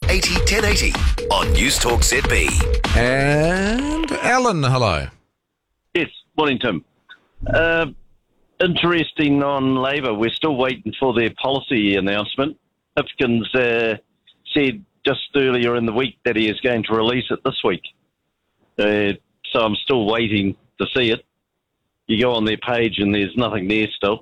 880 1080 on News Talk ZB. And Alan, hello. Yes, morning, Tim. Interesting on Labor. We're still waiting for their policy announcement. Hipkins said just earlier in the week that he is going to release it this week. So I'm still waiting to see it. You go on their page and there's nothing there still.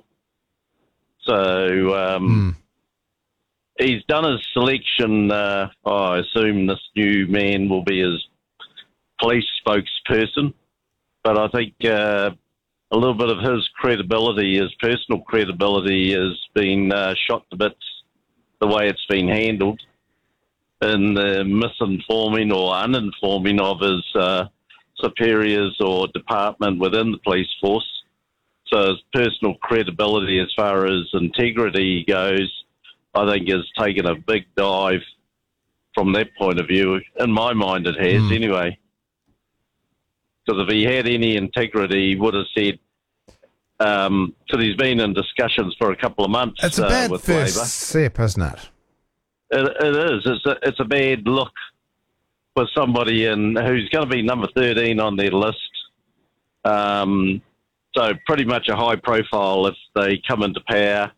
So he's done his selection. I assume this new man will be his police spokesperson. But I think a little bit of his credibility, his personal credibility, has been shot to bits the way it's been handled in the misinforming or uninforming of his superiors or department within the police force. So his personal credibility as far as integrity goes, I think has taken a big dive from that point of view. In my mind it has anyway. Because if he had any integrity, he would have said, because he's been in discussions for a couple of months It's a bad with first Labor. step, isn't it? It is. It's a bad look for somebody who's going to be number 13 on their list. So pretty much a high profile if they come into power.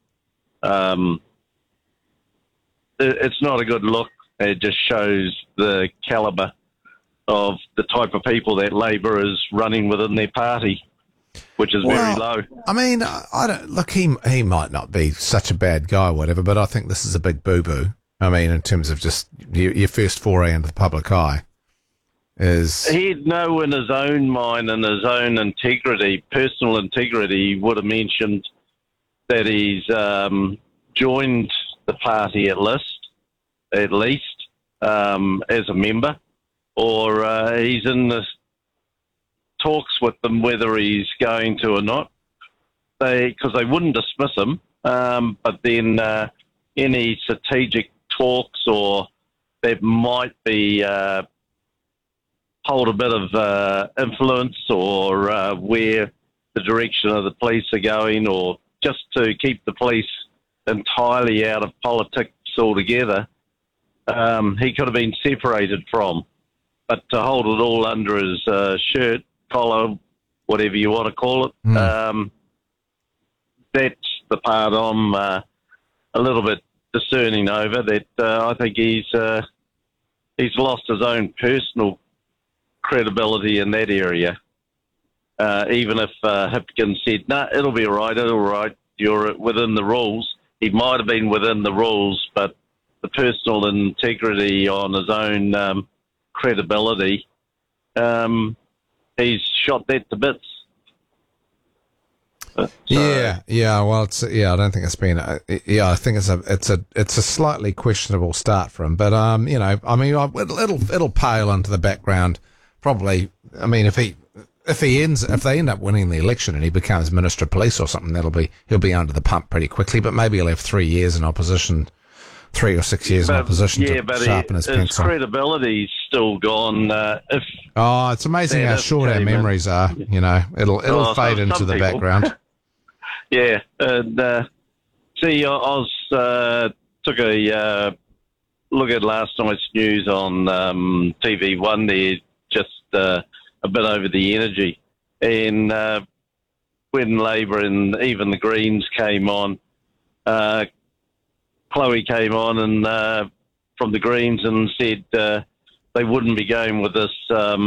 It's not a good look. It just shows the calibre of the type of people that Labor is running within their party, which is very low. I mean, I don't look. He might not be such a bad guy, or whatever, but I think this is a big boo-boo. I mean, in terms of just your first foray into the public eye, he'd know in his own mind and his own integrity, personal integrity, he would have mentioned that he's joined the party at least as a member, or he's in the talks with them whether he's going to or not. Because they wouldn't dismiss him, but then any strategic talks or that might be hold a bit of influence or where the direction of the police are going, or just to keep the police entirely out of politics altogether, he could have been separated from. But to hold it all under his shirt, collar, whatever you want to call it, that's the part I'm a little bit discerning over. That I think he's lost his own personal credibility in that area. Even if Hipkins said, "No, it'll be all right, you're within the rules," he might have been within the rules, but the personal integrity on his own credibility, he's shot that to bits. Well, I don't think it's been. I think it's a slightly questionable start for him. But it'll pale into the background. Probably. I mean, if they end up winning the election and he becomes Minister of Police or something, he'll be under the pump pretty quickly. But maybe he'll have 3 years in opposition. 3 or 6 years in opposition to sharpen his pencil. His credibility's still gone. It's amazing how short our memories are. You know, it'll fade into the background. Yeah, and see, I was took a look at last night's news on TV1 there, just a bit over the energy, and when Labor and even the Greens came on. Chloe came on and from the Greens and said they wouldn't be going with this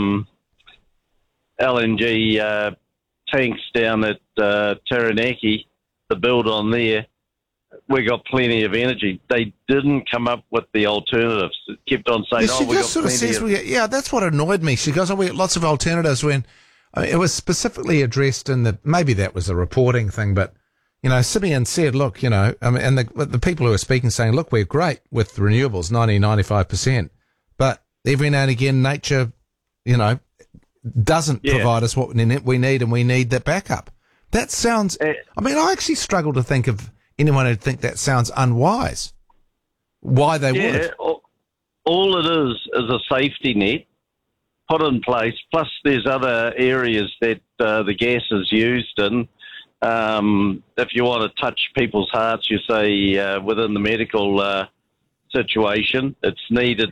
LNG tanks down at Taranaki, the build on there. We got plenty of energy. They didn't come up with the alternatives. It kept on saying, we got plenty of... that's what annoyed me. She goes, we got lots of alternatives when it was specifically addressed in maybe that was a reporting thing, but Simeon said, look, and the people who are speaking saying, look, we're great with renewables, 95%, but every now and again, nature, doesn't provide us what we need, and we need that backup. That sounds, I actually struggle to think of anyone who'd think that sounds unwise. Why they would. All it is a safety net put in place, plus there's other areas that the gas is used in. If you want to touch people's hearts, you say within the medical situation, it's needed